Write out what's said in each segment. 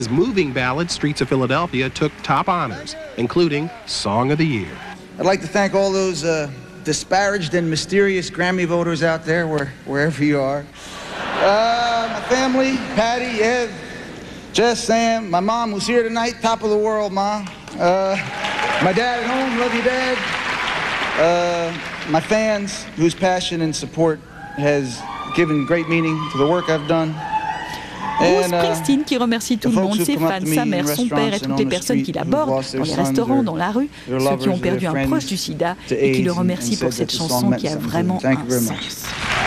His moving ballad, Streets of Philadelphia, took top honors, including Song of the Year. I'd like to thank all those disparaged and mysterious Grammy voters out there, wherever you are. My family, Patty, Ev, Jess, Sam, my mom who's here tonight, top of the world, Ma. My dad at home, love you, Dad. My fans, whose passion and support has given great meaning to the work I've done. Bruce Springsteen qui remercie tout le monde, ses fans, sa mère, son père et toutes les personnes qui l'abordent dans les restaurants, dans la rue, ceux qui ont perdu un proche du sida et qui le remercient pour cette chanson qui a vraiment un sens.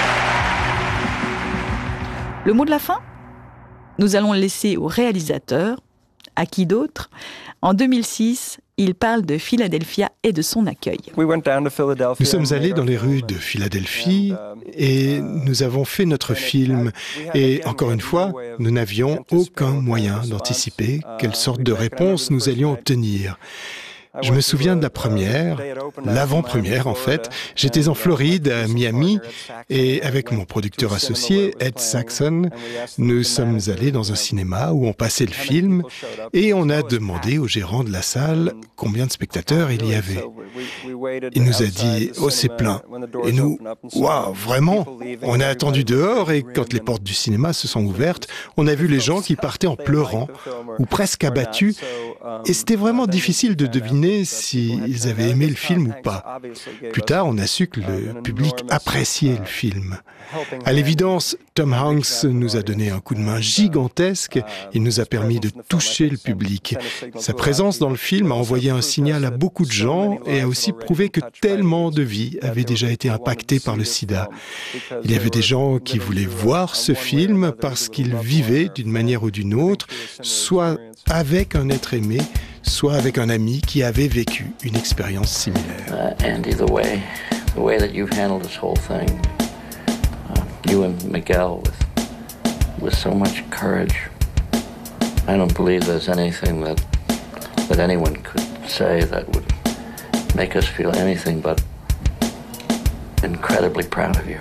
Le mot de la fin ? Nous allons le laisser au réalisateur. À qui d'autre ? En 2006, il parle de Philadelphia et de son accueil. Nous sommes allés dans les rues de Philadelphie et nous avons fait notre film. Et encore une fois, nous n'avions aucun moyen d'anticiper quelle sorte de réponse nous allions obtenir. Je me souviens de la première, l'avant-première en fait. J'étais en Floride, à Miami, et avec mon producteur associé, Ed Saxon, nous sommes allés dans un cinéma où on passait le film et on a demandé au gérant de la salle combien de spectateurs il y avait. Il nous a dit « Oh, c'est plein ». Et nous, « Waouh, vraiment ?» On a attendu dehors et quand les portes du cinéma se sont ouvertes, on a vu les gens qui partaient en pleurant ou presque abattus. Et c'était vraiment difficile de deviner s'ils avaient aimé le film ou pas. Plus tard, on a su que le public appréciait le film. À l'évidence, Tom Hanks nous a donné un coup de main gigantesque. Il nous a permis de toucher le public. Sa présence dans le film a envoyé un signal à beaucoup de gens et a aussi prouvé que tellement de vies avaient déjà été impactées par le sida. Il y avait des gens qui voulaient voir ce film parce qu'ils vivaient d'une manière ou d'une autre, soit avec un être aimé, soit avec un ami qui avait vécu une expérience similaire. Andy, the way that you've handled this whole thing, you and Miguel with so much courage. I don't believe there's anything that anyone could say that would make us feel anything but incredibly proud of you.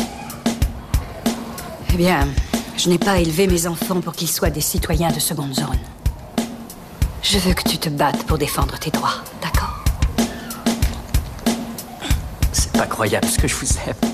Eh bien, je n'ai pas élevé mes enfants pour qu'ils soient des citoyens de seconde zone. Je veux que tu te battes pour défendre tes droits, d'accord ? C'est pas croyable ce que je vous aime.